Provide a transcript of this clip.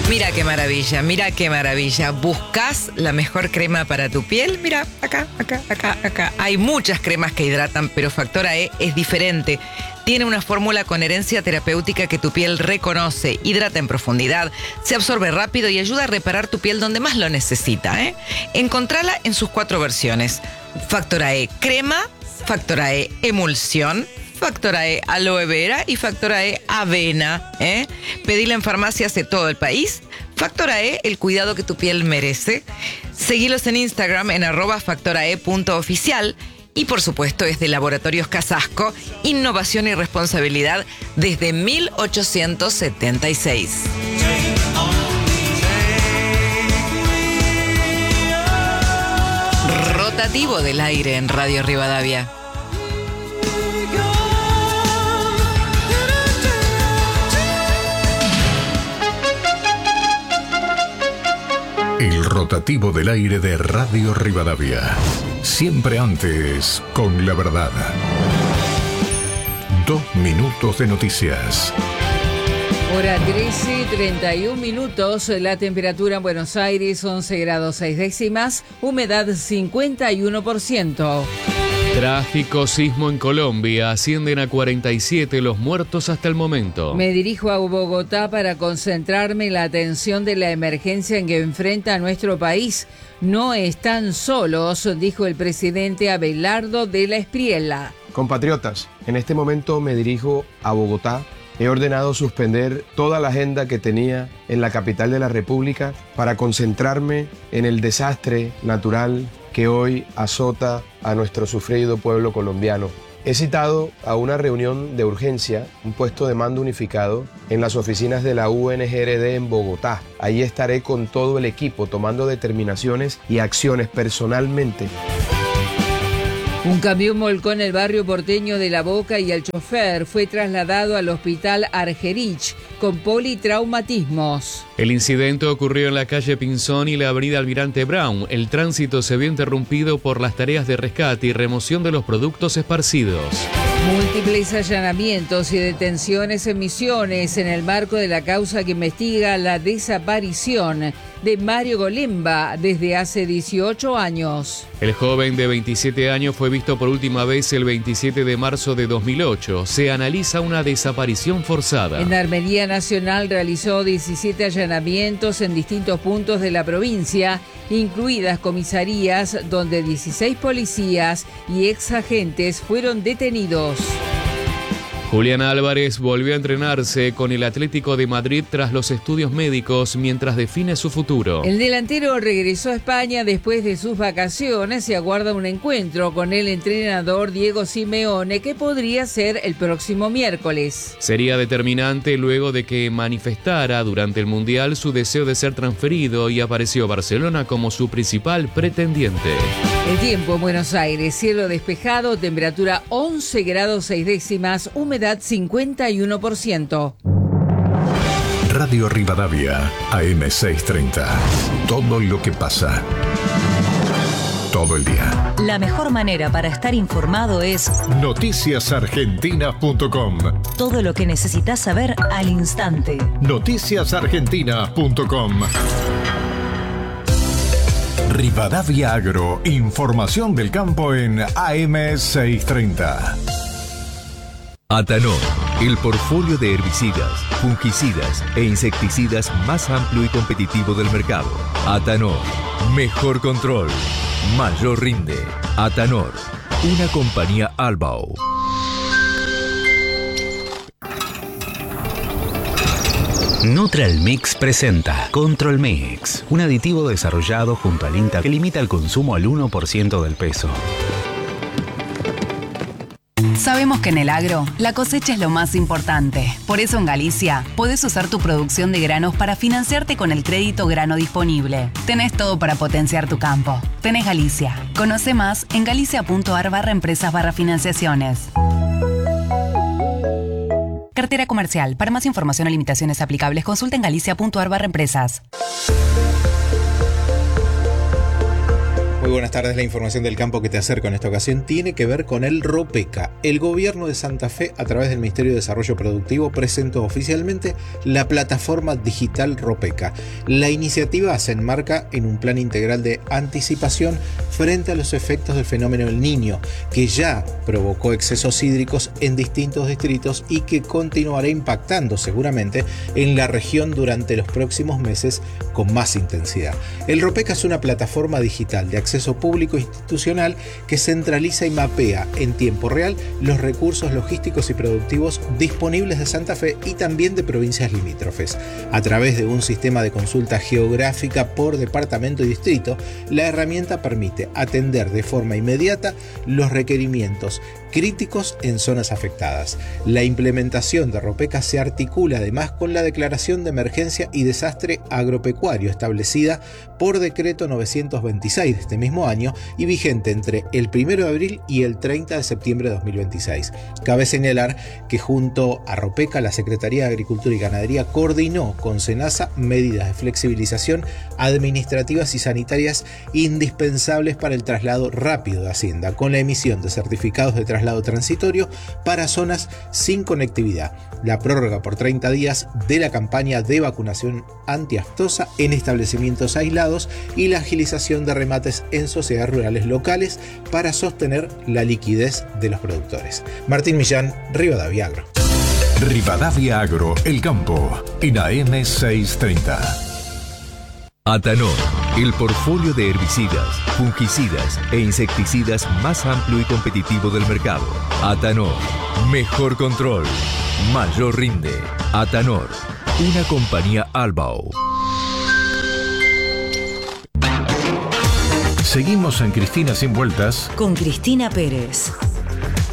Mira qué maravilla, mira qué maravilla. ¿Buscas la mejor crema para tu piel? Mira, acá. Hay muchas cremas que hidratan, pero Factora E es diferente. Tiene una fórmula con herencia terapéutica que tu piel reconoce, hidrata en profundidad, se absorbe rápido y ayuda a reparar tu piel donde más lo necesita, ¿eh? Encontrala en sus 4 versiones. Factora E crema, Factora E emulsión, Factora E aloe vera y Factora E avena, ¿eh? Pedila en farmacias de todo el país. Factora E, el cuidado que tu piel merece. Seguilos en Instagram en @factorae.oficial. Y por supuesto es de Laboratorios Casasco, innovación y responsabilidad desde 1876. Rotativo del aire en Radio Rivadavia. El rotativo del aire de Radio Rivadavia. Siempre antes, con la verdad. 2 minutos de noticias. Hora 13:31. La temperatura en Buenos Aires 11 grados 6 décimas. Humedad 51%. Trágico sismo en Colombia. Ascienden a 47 los muertos hasta el momento. Me dirijo a Bogotá para concentrarme en la atención de la emergencia en que enfrenta nuestro país. No están solos, dijo el presidente Abelardo de la Espriella. Compatriotas, en este momento me dirijo a Bogotá. He ordenado suspender toda la agenda que tenía en la capital de la República para concentrarme en el desastre natural que hoy azota a nuestro sufrido pueblo colombiano. He citado a una reunión de urgencia, un puesto de mando unificado, en las oficinas de la UNGRD en Bogotá. Allí estaré con todo el equipo tomando determinaciones y acciones personalmente. Un camión volcó en el barrio porteño de La Boca y el chofer fue trasladado al hospital Argerich con politraumatismos. El incidente ocurrió en la calle Pinzón y la avenida Almirante Brown. El tránsito se vio interrumpido por las tareas de rescate y remoción de los productos esparcidos. Múltiples allanamientos y detenciones en Misiones en el marco de la causa que investiga la desaparición de Mario Golemba desde hace 18 años. El joven de 27 años fue visto por última vez el 27 de marzo de 2008. Se analiza una desaparición forzada. En Armería Nacional realizó 17 allanamientos en distintos puntos de la provincia, incluidas comisarías donde 16 policías y exagentes fueron detenidos. Julián Álvarez volvió a entrenarse con el Atlético de Madrid tras los estudios médicos mientras define su futuro. El delantero regresó a España después de sus vacaciones y aguarda un encuentro con el entrenador Diego Simeone que podría ser el próximo miércoles. Sería determinante luego de que manifestara durante el Mundial su deseo de ser transferido y apareció Barcelona como su principal pretendiente. El tiempo en Buenos Aires, cielo despejado, temperatura 11 grados 6 décimas, humedad 51%. Radio Rivadavia, AM630. Todo lo que pasa. Todo el día. La mejor manera para estar informado es noticiasargentina.com. Todo lo que necesitas saber al instante. noticiasargentina.com. Rivadavia Agro, información del campo en AM630. Atanor, el portfolio de herbicidas, fungicidas e insecticidas más amplio y competitivo del mercado. Atanor, mejor control, mayor rinde. Atanor, una compañía Albao. Neutral Mix presenta Control Mix, un aditivo desarrollado junto al INTA que limita el consumo al 1% del peso. Sabemos que en el agro, la cosecha es lo más importante. Por eso en Galicia, podés usar tu producción de granos para financiarte con el crédito grano disponible. Tenés todo para potenciar tu campo. Tenés Galicia. Conoce más en galicia.ar/empresas/financiaciones. Cartera comercial. Para más información o limitaciones aplicables, consulta en galicia.ar/empresas. Muy buenas tardes. La información del campo que te acerco en esta ocasión tiene que ver con el Ropeca. El gobierno de Santa Fe, a través del Ministerio de Desarrollo Productivo, presentó oficialmente la plataforma digital Ropeca. La iniciativa se enmarca en un plan integral de anticipación frente a los efectos del fenómeno El Niño, que ya provocó excesos hídricos en distintos distritos y que continuará impactando seguramente en la región durante los próximos meses con más intensidad. El Ropeca es una plataforma digital de acceso público institucional que centraliza y mapea en tiempo real los recursos logísticos y productivos disponibles de Santa Fe y también de provincias limítrofes. A través de un sistema de consulta geográfica por departamento y distrito, la herramienta permite atender de forma inmediata los requerimientos críticos en zonas afectadas. La implementación de Ropeca se articula además con la declaración de emergencia y desastre agropecuario establecida por decreto 926 de este mismo año y vigente entre el 1 de abril y el 30 de septiembre de 2026. Cabe señalar que junto a Ropeca, la Secretaría de Agricultura y Ganadería coordinó con SENASA medidas de flexibilización administrativas y sanitarias indispensables para el traslado rápido de Hacienda, con la emisión de certificados de traslado transitorio para zonas sin conectividad, la prórroga por 30 días de la campaña de vacunación antiaftosa en establecimientos aislados y la agilización de remates en sociedades rurales locales para sostener la liquidez de los productores. Martín Millán, Rivadavia Agro. Rivadavia Agro, el campo, en AM 630. Atanor, el portfolio de herbicidas, fungicidas e insecticidas más amplio y competitivo del mercado. Atanor, mejor control, mayor rinde. Atanor, una compañía Albao. Seguimos en Cristina Sin Vueltas con Cristina Pérez.